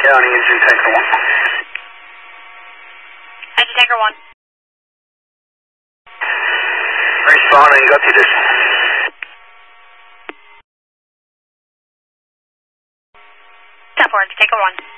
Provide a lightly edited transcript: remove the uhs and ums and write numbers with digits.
County, engine tanker 1. Engine tanker 1. Responding, got the addition. Stop for engine tanker 1.